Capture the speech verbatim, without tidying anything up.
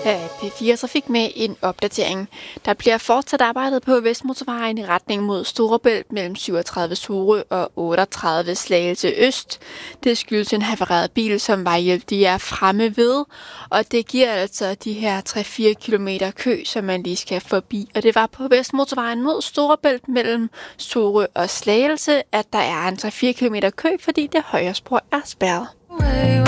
af P fire Trafik med en opdatering. Der bliver fortsat arbejdet på Vestmotorvejen i retning mod Storebælt mellem syvogtredive Sorø og otteogtredive Slagelse Øst. Det skyldes en havareret bil, som vejhjælp de er fremme ved, og det giver altså de her tre til fire kilometer kø, som man lige skal forbi. Og det var på Vestmotorvejen mod Storebælt mellem Sorø og Slagelse, at der er en tre til fire kilometer kø, fordi det højre spor er spærret.